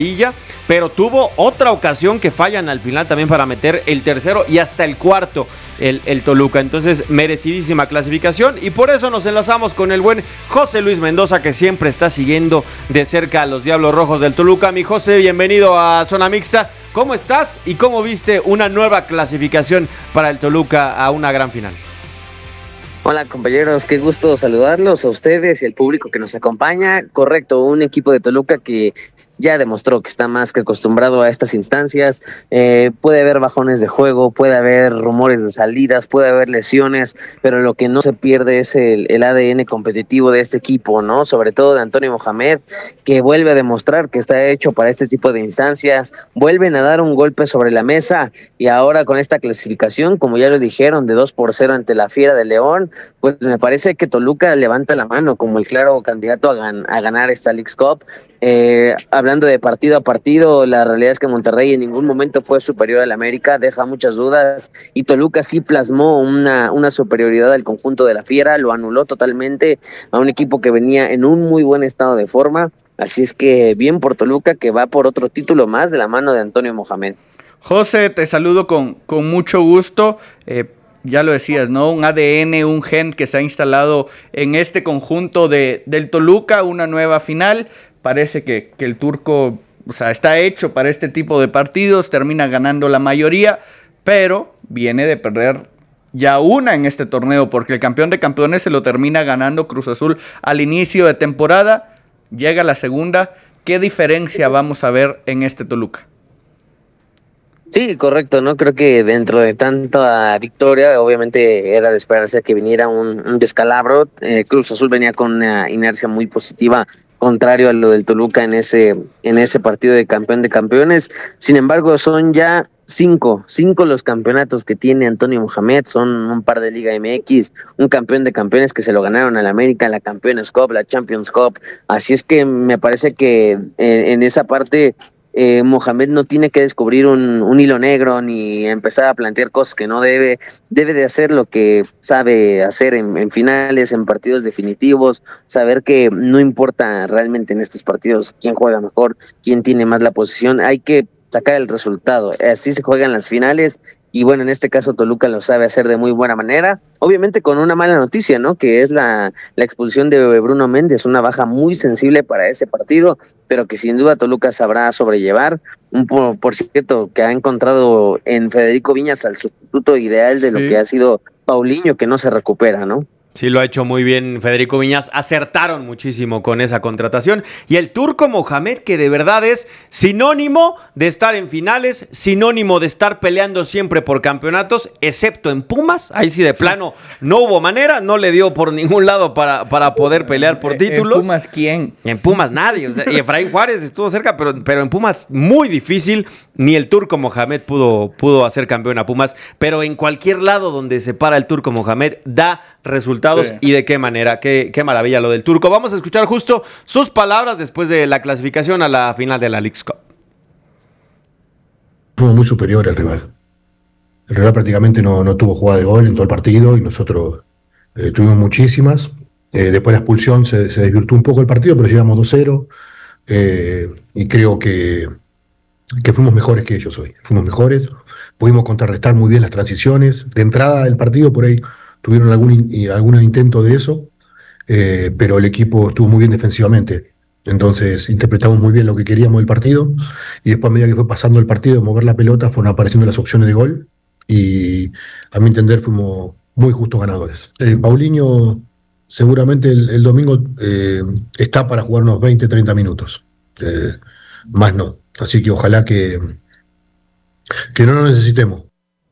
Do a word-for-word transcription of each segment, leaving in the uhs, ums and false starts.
pero tuvo otra ocasión que fallan al final también para meter el tercero y hasta el cuarto el, el Toluca. Entonces, merecidísima clasificación y por eso nos enlazamos con el buen José Luis Mendoza, que siempre está siguiendo de cerca a los Diablos Rojos del Toluca. Mi José, bienvenido a Zona Mixta. ¿Cómo estás y cómo viste una nueva clasificación para el Toluca a una gran final? Hola compañeros, qué gusto saludarlos a ustedes y al público que nos acompaña. Correcto, un equipo de Toluca que ya demostró que está más que acostumbrado a estas instancias. Eh, puede haber bajones de juego, puede haber rumores de salidas, puede haber lesiones, pero lo que no se pierde es el, el A D N competitivo de este equipo, ¿no? Sobre todo de Antonio Mohamed, que vuelve a demostrar que está hecho para este tipo de instancias. Vuelven a dar un golpe sobre la mesa y ahora con esta clasificación, como ya lo dijeron, de dos por cero ante la Fiera de León, pues me parece que Toluca levanta la mano como el claro candidato a, gan- a ganar esta Leagues Cup. Eh, hablando de partido a partido, la realidad es que Monterrey en ningún momento fue superior al América, deja muchas dudas, y Toluca sí plasmó una, una superioridad al conjunto de la Fiera, lo anuló totalmente a un equipo que venía en un muy buen estado de forma. Así es que bien por Toluca, que va por otro título más de la mano de Antonio Mohamed. José, te saludo con, con mucho gusto. Eh, ya lo decías, ¿no? Un A D N, un gen que se ha instalado en este conjunto de, del Toluca, una nueva final. Parece que, que el turco, o sea, está hecho para este tipo de partidos, termina ganando la mayoría, pero viene de perder ya una en este torneo, porque el campeón de campeones se lo termina ganando Cruz Azul al inicio de temporada. Llega la segunda. ¿Qué diferencia vamos a ver en este Toluca? Sí, correcto, ¿no? Creo que dentro de tanta victoria, obviamente era de esperarse que viniera un, un descalabro. Eh, Cruz Azul venía con una inercia muy positiva, contrario a lo del Toluca en ese, en ese partido de campeón de campeones. Sin embargo, son ya cinco, cinco los campeonatos que tiene Antonio Mohamed, son un par de Liga M X, un campeón de campeones que se lo ganaron al América, la Campeones Cup, la Champions Cup. Así es que me parece que eh, en esa parte Eh, Mohamed no tiene que descubrir un, un hilo negro ni empezar a plantear cosas que no debe, debe de hacer lo que sabe hacer en, en finales, en partidos definitivos, saber que no importa realmente en estos partidos quién juega mejor, quién tiene más la posición, hay que sacar el resultado, así se juegan las finales. Y bueno, en este caso Toluca lo sabe hacer de muy buena manera, obviamente con una mala noticia, ¿no? Que es la, la expulsión de Bruno Méndez, una baja muy sensible para ese partido, pero que sin duda Toluca sabrá sobrellevar. Un por, por cierto, que ha encontrado en Federico Viñas al sustituto ideal de sí. Lo que ha sido Paulinho, que no se recupera, ¿no? Sí, lo ha hecho muy bien Federico Viñas. Acertaron muchísimo con esa contratación. Y el turco Mohamed, que de verdad es sinónimo de estar en finales, sinónimo de estar peleando siempre por campeonatos, excepto en Pumas. Ahí sí de plano no hubo manera, no le dio por ningún lado para, para poder pelear por títulos. ¿En Pumas quién? En Pumas nadie. O sea, y Efraín Juárez estuvo cerca, pero, pero en Pumas muy difícil. Ni el turco Mohamed pudo, pudo hacer campeón a Pumas. Pero en cualquier lado donde se para el turco Mohamed, da resultados. Sí. Y de qué manera, qué, qué maravilla lo del turco. Vamos a escuchar justo sus palabras después de la clasificación a la final de la Leagues Cup. Fue muy superior el rival. El rival prácticamente no, no tuvo jugada de gol en todo el partido y nosotros eh, tuvimos muchísimas. Eh, después de la expulsión se, se desvirtuó un poco el partido, pero llegamos dos cero eh, y creo que, que fuimos mejores que ellos hoy. Fuimos mejores, pudimos contrarrestar muy bien las transiciones. De entrada del partido por ahí tuvieron algún, algún intento de eso, eh, pero el equipo estuvo muy bien defensivamente. Entonces interpretamos muy bien lo que queríamos del partido y después a medida que fue pasando el partido de mover la pelota fueron apareciendo las opciones de gol y a mi entender fuimos muy justos ganadores. Eh, Paulinho seguramente el, el domingo eh, está para jugar unos veinte, treinta minutos, eh, más no. Así que ojalá que, que no lo necesitemos.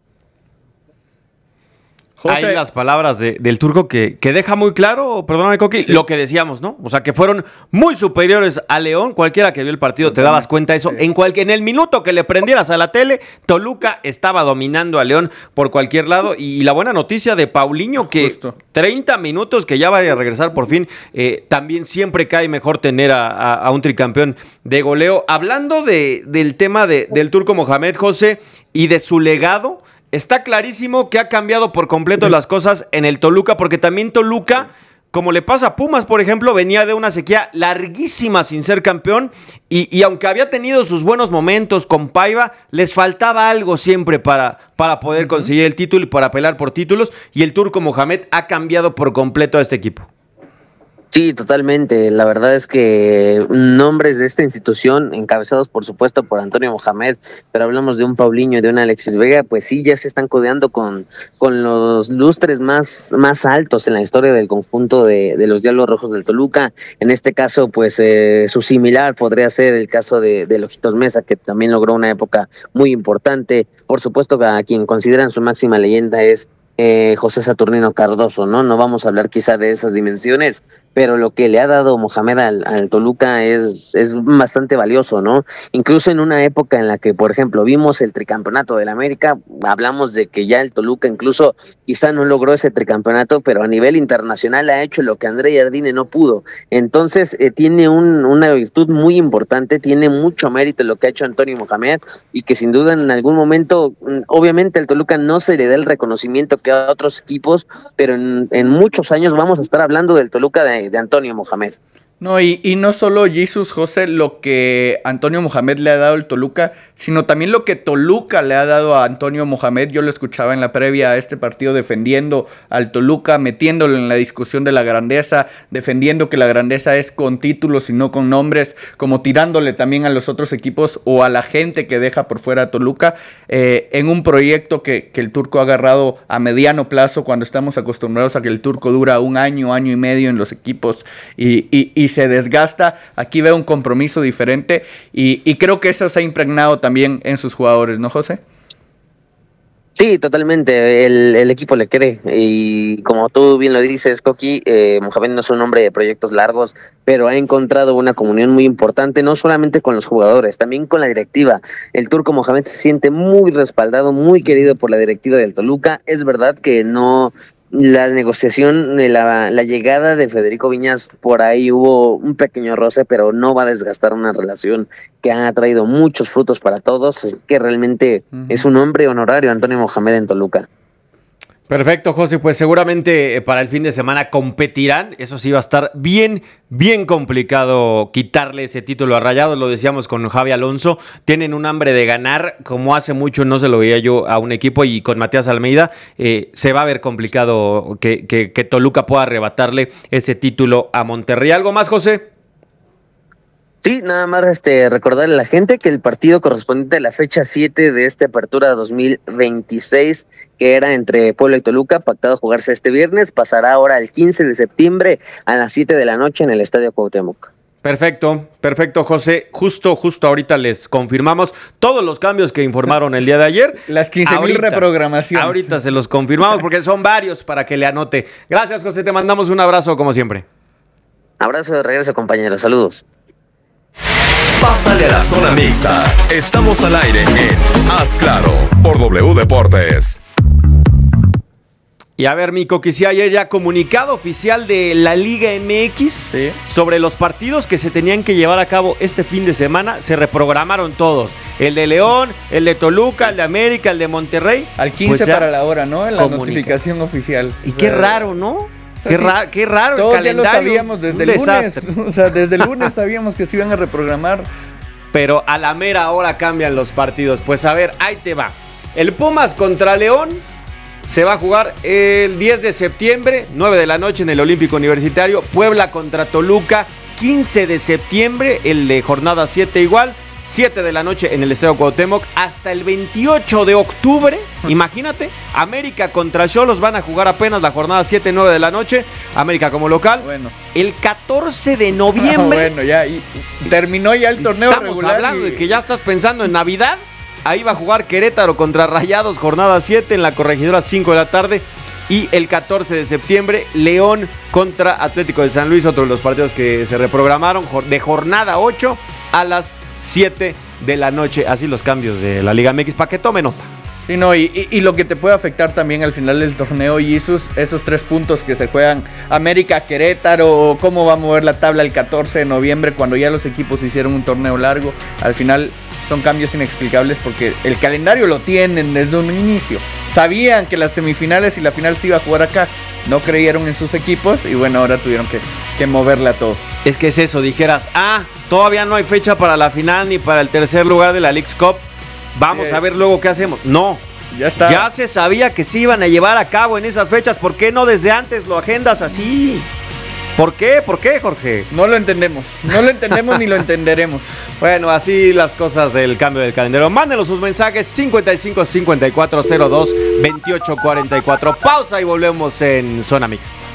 José. Hay las palabras de, del turco que, que deja muy claro, perdóname Coqui, sí. Lo que decíamos, ¿no? O sea, que fueron muy superiores a León. Cualquiera que vio el partido te dabas cuenta de eso. Sí. En, cual, en el minuto que le prendieras a la tele, Toluca estaba dominando a León por cualquier lado. Y la buena noticia de Paulinho, que Justo. treinta minutos, que ya va a regresar por fin, eh, también siempre cae mejor tener a, a, a un tricampeón de goleo. Hablando de, del tema de, del turco Mohamed, José, y de su legado, está clarísimo que ha cambiado por completo las cosas en el Toluca, porque también Toluca como le pasa a Pumas, por ejemplo, venía de una sequía larguísima sin ser campeón y, y aunque había tenido sus buenos momentos con Paiva, les faltaba algo siempre para, para poder conseguir el título y para pelear por títulos, y el Turco Mohamed ha cambiado por completo a este equipo. Sí, totalmente. La verdad es que nombres de esta institución, encabezados por supuesto por Antonio Mohamed, pero hablamos de un Paulinho y de un Alexis Vega, pues sí, ya se están codeando con, con los lustres más, más altos en la historia del conjunto de, de los Diablos Rojos del Toluca. En este caso, pues eh, su similar podría ser el caso de, de Ojitos Meza, que también logró una época muy importante. Por supuesto, a quien consideran su máxima leyenda es Eh, José Saturnino Cardoso, ¿no? No vamos a hablar quizá de esas dimensiones, pero lo que le ha dado Mohamed al, al Toluca es, es bastante valioso, ¿no? Incluso en una época en la que, por ejemplo, vimos el tricampeonato del América, hablamos de que ya el Toluca incluso quizá no logró ese tricampeonato, pero a nivel internacional ha hecho lo que André Jardine no pudo. Entonces, eh, tiene un, una virtud muy importante, tiene mucho mérito lo que ha hecho Antonio Mohamed, y que sin duda en algún momento, obviamente al Toluca no se le da el reconocimiento que a otros equipos, pero en, en muchos años vamos a estar hablando del Toluca de, de Antonio Mohamed. No, y, y no solo Jesús, José, lo que Antonio Mohamed le ha dado al Toluca, sino también lo que Toluca le ha dado a Antonio Mohamed. Yo lo escuchaba en la previa a este partido defendiendo al Toluca, metiéndolo en la discusión de la grandeza, defendiendo que la grandeza es con títulos y no con nombres, como tirándole también a los otros equipos o a la gente que deja por fuera a Toluca, eh, en un proyecto que, que el Turco ha agarrado a mediano plazo, cuando estamos acostumbrados a que el Turco dura un año, año y medio en los equipos y, y, y se desgasta. Aquí veo un compromiso diferente y, y creo que eso se ha impregnado también en sus jugadores, ¿no, José? Sí, totalmente. El, el equipo le cree y como tú bien lo dices, Coqui, eh, Mohamed no es un hombre de proyectos largos, pero ha encontrado una comunión muy importante, no solamente con los jugadores, también con la directiva. El Turco Mohamed se siente muy respaldado, muy querido por la directiva del Toluca. Es verdad que no... La negociación, la, la llegada de Federico Viñas, por ahí hubo un pequeño roce, pero no va a desgastar una relación que ha traído muchos frutos para todos. Es que realmente uh-huh. es un hombre honorario Antonio Mohamed en Toluca. Perfecto, José, pues seguramente para el fin de semana competirán. Eso sí va a estar bien, bien complicado quitarle ese título a Rayados. Lo decíamos con Javi Alonso, tienen un hambre de ganar como hace mucho no se lo veía yo a un equipo, y con Matías Almeida eh, se va a ver complicado que, que, que Toluca pueda arrebatarle ese título a Monterrey. ¿Algo más, José? Sí, nada más este recordarle a la gente que el partido correspondiente a la fecha siete de esta apertura dos mil veintiséis, que era entre Puebla y Toluca, pactado jugarse este viernes, pasará ahora el quince de septiembre a las siete de la noche en el Estadio Cuauhtémoc. Perfecto, perfecto, José. Justo, justo ahorita les confirmamos todos los cambios que informaron el día de ayer. Las quince mil reprogramaciones. Ahorita se los confirmamos porque son varios para que le anote. Gracias, José, te mandamos un abrazo como siempre. Abrazo de regreso, compañeros. Saludos. Pásale a la zona mixta. Estamos al aire en Haz Claro por W Deportes. Y a ver, Mico, que si ayer ya comunicado oficial de la Liga M X sí. sobre los partidos que se tenían que llevar a cabo este fin de semana. Se reprogramaron todos. El de León, el de Toluca, el de América, el de Monterrey. Al quince pues para la hora, ¿no? En la comunica. Notificación oficial. Y o sea, qué raro, ¿no? O sea, qué, sí, ra- qué raro el calendario. Ya lo sabíamos desde el lunes. O sea, desde el lunes sabíamos que se iban a reprogramar. Pero a la mera hora cambian los partidos. Pues a ver, ahí te va. El Pumas contra León se va a jugar el diez de septiembre, nueve de la noche en el Olímpico Universitario. Puebla contra Toluca, quince de septiembre, el de jornada siete igual. siete de la noche en el Estadio Cuauhtémoc, hasta el veintiocho de octubre, imagínate, América contra Xolos van a jugar apenas la jornada siete, nueve de la noche, América como local. Bueno. El catorce de noviembre. Ah, bueno, ya y terminó ya el torneo estamos regular. Estamos hablando y... de que ya estás pensando en Navidad. Ahí va a jugar Querétaro contra Rayados, jornada siete en la Corregidora, cinco de la tarde. Y el catorce de septiembre, León contra Atlético de San Luis, otro de los partidos que se reprogramaron, de jornada ocho a las siete de la noche. Así los cambios de la Liga M X, para que tome nota. Sí, no, y, y, y lo que te puede afectar también al final del torneo, y esos, esos tres puntos que se juegan América, Querétaro, cómo va a mover la tabla el catorce de noviembre cuando ya los equipos hicieron un torneo largo. Al final son cambios inexplicables porque el calendario lo tienen desde un inicio. Sabían que las semifinales y la final se iba a jugar acá, no creyeron en sus equipos y bueno, ahora tuvieron que, que moverle a todo. Es que es eso, dijeras, ah, todavía no hay fecha para la final ni para el tercer lugar de la Leagues Cup. Vamos sí. a ver luego qué hacemos. No, ya está. Ya se sabía que se iban a llevar a cabo en esas fechas. ¿Por qué no desde antes lo agendas así? ¿Por qué? ¿Por qué, Jorge? No lo entendemos. No lo entendemos ni lo entenderemos. Bueno, así las cosas del cambio del calendario. Mándenos sus mensajes cincuenta y cinco cincuenta y cuatro cero dos veintiocho cuarenta y cuatro. Pausa y volvemos en Zona Mixta.